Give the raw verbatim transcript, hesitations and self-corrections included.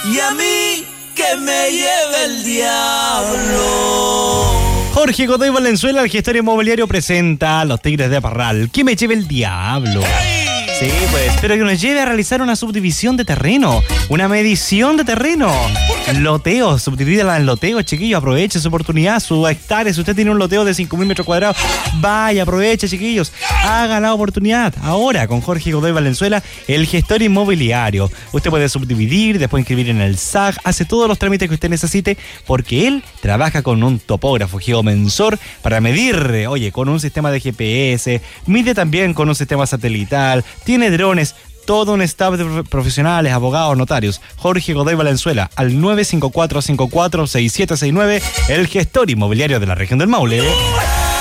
y a mí que me lleve el diablo. Jorge Godoy Valenzuela, el gestor inmobiliario, presenta a los Tigres de Parral. Que me lleve el diablo. Sí, pues, pero que nos lleve a realizar una subdivisión de terreno, una medición de terreno. Loteo, subdivídela en loteo, chiquillo, aproveche su oportunidad, su hectárea. Si usted tiene un loteo de cinco mil metros cuadrados, vaya, aproveche, chiquillos, haga la oportunidad. Ahora, con Jorge Godoy Valenzuela, el gestor inmobiliario. Usted puede subdividir, después inscribir en el S A G, hace todos los trámites que usted necesite, porque él trabaja con un topógrafo geomensor para medir, oye, con un sistema de G P S, mide también con un sistema satelital, tiene drones, todo un staff de profesionales, abogados, notarios. Jorge Godoy Valenzuela, al nueve cinco cuatro cinco cuatro seis siete seis nueve, el gestor inmobiliario de la región del Maule.